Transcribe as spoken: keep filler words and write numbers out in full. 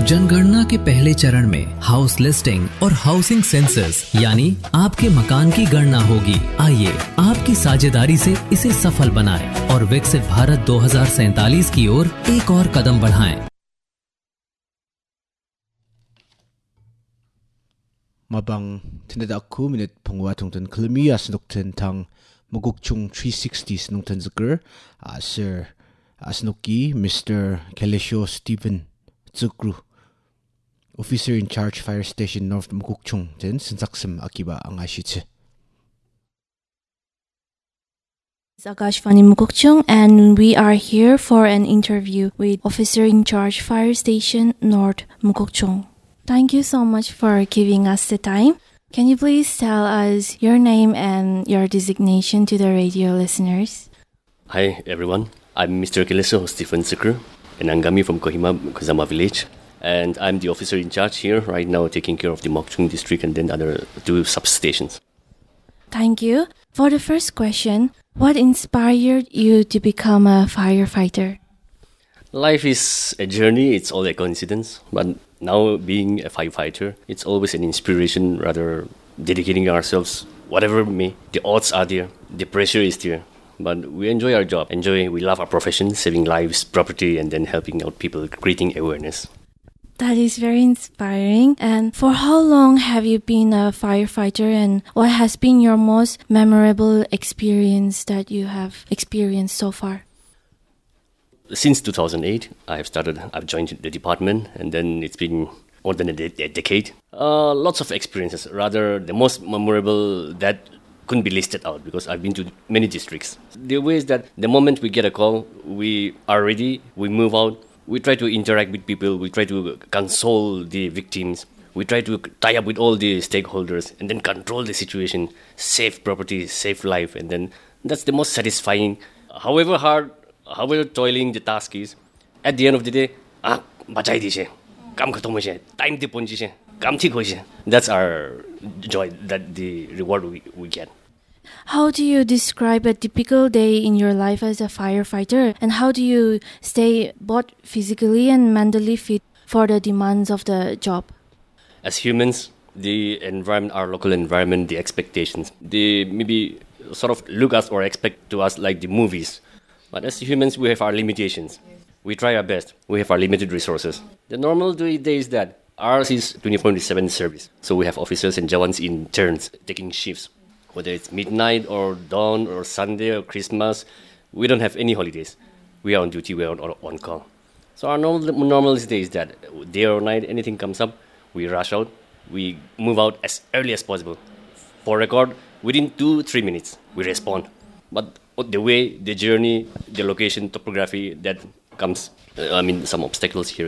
जनगणना के पहले चरण में हाउस लिस्टिंग और हाउसिंग सेंसस यानी आपके मकान की गणना होगी। आइए आपकी साझेदारी से इसे सफल बनाएं और विकसित भारत दो हज़ार सैंतालीस की ओर एक और कदम बढ़ाएं। Mabang tinada aku minute pangwa tungtan kalamiya sinuktan tang magukchung three sixty sinuktan zakir sir asnuki Mister Kelesho Stephen Zukru, Officer in Charge Fire Station North Magukchung ten sinsaksam akiba ang ashitse. It's Akashvani Mukukchung, and we are here for an interview with Officer in Charge Fire Station North Mukukchung. Thank you so much for giving us the time. Can you please tell us your name and your designation to the radio listeners? Hi everyone, I'm Mister Kelesho Stephen Zukru, and I'm coming from Kohima, Kusama village. And I'm the officer in charge here right now, taking care of the Mokchung district and then other two substations. Thank you. For the first question, what inspired you to become a firefighter? Life is a journey, it's all a coincidence. But now being a firefighter, it's always an inspiration, rather dedicating ourselves, whatever may. The odds are there, the pressure is there. But we enjoy our job, enjoy, we love our profession, saving lives, property, and then helping out people, creating awareness. That is very inspiring. And for how long have you been a firefighter, and what has been your most memorable experience that you have experienced so far? Since two thousand eight, I have started, I've joined the department, and then it's been more than a, de- a decade. Uh, lots of experiences, rather the most memorable that couldn't be listed out because I've been to many districts. The way is that the moment we get a call, we are ready, we move out. We try to interact with people, we try to console the victims, we try to tie up with all the stakeholders and then control the situation, save property, save life, and then that's the most satisfying. However hard, however toiling the task is, at the end of the day, ah, bachai dishe, kam khatam hoise, time te ponjise, kam thik hoise. That's our joy, that the reward we, we get. How do you describe a typical day in your life as a firefighter, and how do you stay both physically and mentally fit for the demands of the job? As humans, the environment, our local environment, the expectations, they maybe sort of look us or expect to us like the movies. But as humans, we have our limitations. We try our best. We have our limited resources. The normal day is that ours is twenty-four into seven service. So we have officers and jawans in turns, taking shifts. Whether it's midnight or dawn or Sunday or Christmas, we don't have any holidays. We are on duty, we are on, on call. So our normal, normal day is that day or night, anything comes up, we rush out, we move out as early as possible. For record, within two, three minutes, we respond. But the way, the journey, the location, topography, that comes, uh, I mean, some obstacles here